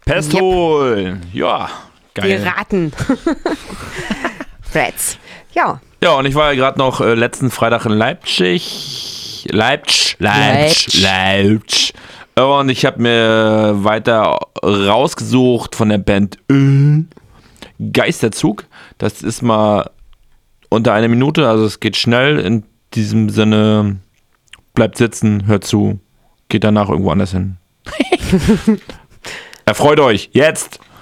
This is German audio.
Pestol. Ja, geil. Wir raten. Freds. Ja. Ja, und ich war ja gerade noch letzten Freitag in Leipzig. Und ich habe mir weiter rausgesucht von der Band Geisterzug. Das ist mal unter einer Minute, also es geht schnell. In diesem Sinne, bleibt sitzen, hört zu, geht danach irgendwo anders hin. Erfreut euch, jetzt!